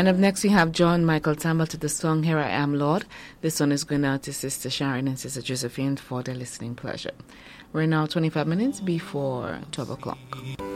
And up next, we have John Michael Campbell to the song Here I Am, Lord. This one is going out to Sister Sharon and Sister Josephine for their listening pleasure. We're now 25 minutes before 12 o'clock.